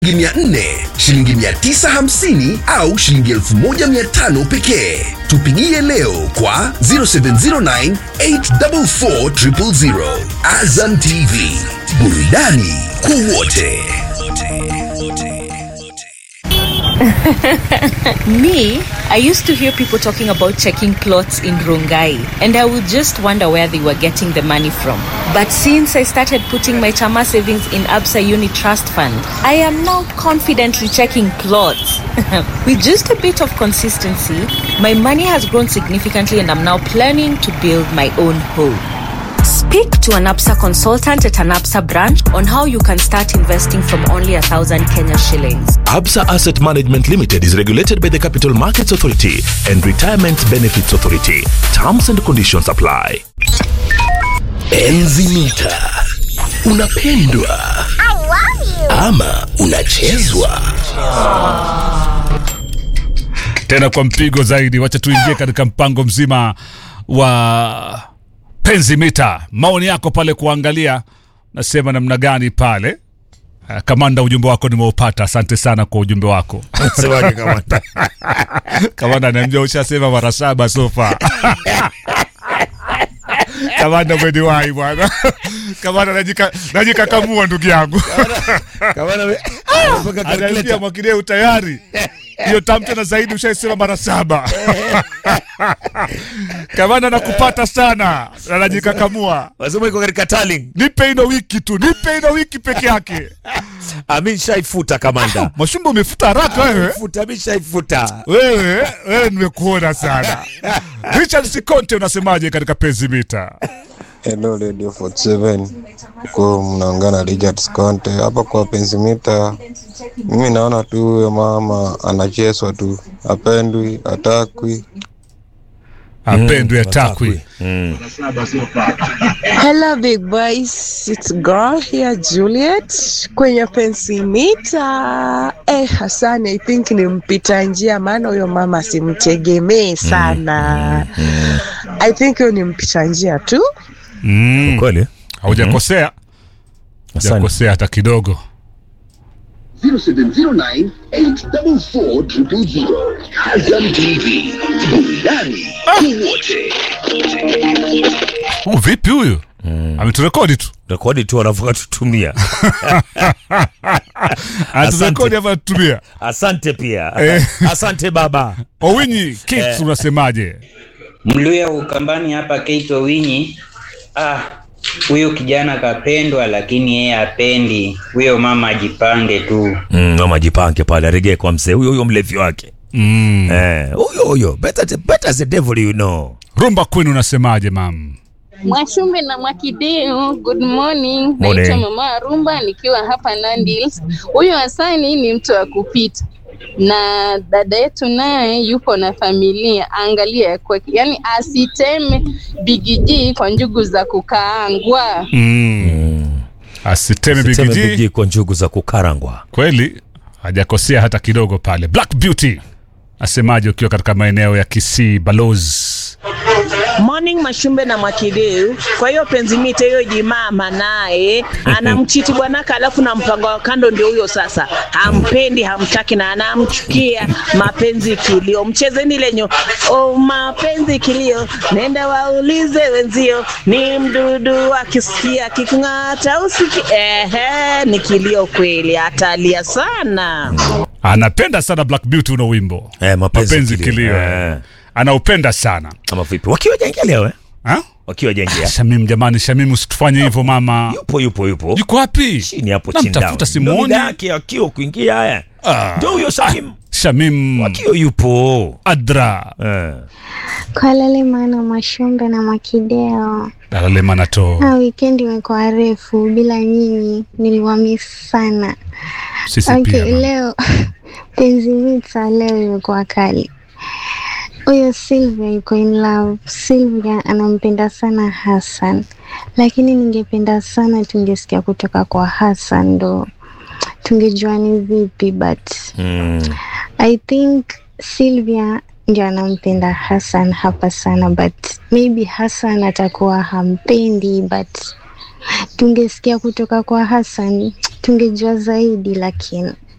400, shilingi 950 au shilingi 1500 pekee. Tupigie leo kwa 0709 844 000. Azam TV, burudani kwa wote. Me, I used to hear people talking about checking plots in Rongai, and I would just wonder where they were getting the money from. But since I started putting my Chama savings in Absa Uni Trust Fund, I am now confidently checking plots. With just a bit of consistency, my money has grown significantly, and I'm now planning to build my own home. Speak to an Absa consultant at an Absa branch on how you can start investing from only 1,000 Kenya shillings. Absa Asset Management Limited is regulated by the Capital Markets Authority and Retirement Benefits Authority. Terms and conditions apply. Enzi mita. Unapendwa ama unachezwa? Tena kwa mpigo zaidi, wacha tuingie katika mpango mzima wa Penzi Mita. Maoni yako pale kuangalia, nasema namna gani pale. Kamanda, ujumbe wako nimeupata. Asante sana kwa ujumbe wako. Semaje kamanda? Kamanda ananiambia ushasema mara 7 sofa. Kamanda umeniwahi bwana. Kamanda najikakamua ndugu yangu. Kamanda ananiambia Mwakideu tayari. Hiyo tamta na zaidi ushasema mara 7. Kamanda nakupata sana. Najikakamua. Wasema iko katika tallying. Nipe ino wiki tu. Nipe ino wiki peke yake. Amin shaifuta kamanda. Mashumba umefuta haraka wewe. Futa shaifuta. Wewe nimekuona sana. Richard Sikonte, unasemaje katika Penzi Mita? Hello Radio 47. Kwa mnaongana Richard Sikonte hapa kwa Penzi Mita. Mimi naona tu huyo mama anachezwa tu. Apendwi, atakwi. Apendwi, atakwi. Hello big boys, it's girl here Juliet kwenye Penzi Mita. Hassan, I think ni mpita njia, maana huyo mama simtegemee sana. I think huyo ni mpita njia tu. Kweli? Haujakosea. Hujakosea hata kidogo. 0709 844 000. Azam TV, burudani kwa wote. Vipi huyu? Ameturekodi tu. Rekodi tu anavuka tutumia. Aturekodi hapa tutumia. Asante pia. Asante baba. Owinyi, Kate unasemaje? Mluya Ukambani hapa Kate Owinyi. Huyo kijana kapendwa lakini yeye apendi. Huyo mama ajipange tu. Mama ajipange pale arejee kwa mzee. Huyo mlevi wake. Huyo better the devil you know. Rumba Queen unasemaje mam? Mwashumbe na Mwakideu, good morning. Naitwa Mama Rumba nikiwa hapa Nandi Hills. Huyo Hasani ni mtu wa kupita. Na dada yetu naye yupo na familia, angalia kwa yani asiteme bigiji kwa njugu za kukaangwa. Asiteme bigiji kwa njugu za kukarangwa. Kweli hajakosea hata kidogo pale. Black Beauty asemaje ukiwa katika maeneo ya Kisii Balozi? Morning Mashumbe na Mwakideu. Kwa hiyo Penzi Mita hiyo jimama naye anamchiti bwanaka, alafu na mpango wa kando ndio huyo sasa. Hampendi, hamtaki na anamchukia. Mapenzi kilio. Mchezeni lenyo. Mapenzi kilio. Nenda waulize wenzio. Ni mdudu akisikia kikung'ata usiki. Ni kilio kweli, atalia sana. Anapenda sana Black Beauty uno wimbo. Mapenzi kilio. Anaupenda sana. Kama vipi? Wakiwa jengea leo Wakiwa jengea. Shamim jamani, Shamim usitufanye hivyo mama. Yupo. Yuko wapi? Chini hapo chini. Namtafuta simuoni. Yake akiwa kuingia haya. Ndio huyo Shamim. Shamim. Wakiwa yupo. Adra. Kwa lale maana Mashumbe na Mwakideu. Lale maana to. Weekend imekuwa refu bila nyinyi, niliwamiss sana. Sisi pia. Leo Penzi Mita leo imekuwa kali. Huyo Sylvia yuko in love. Sylvia anampenda sana Hassan. Lakini ningependa sana tungesikia kutoka kwa Hassan ndo tungejua ni vipi, but I think Sylvia ndio anampenda Hassan hapa sana, but maybe Hassan atakuwa hampendi, but tungesikia kutoka kwa Hassan tungejua zaidi, lakini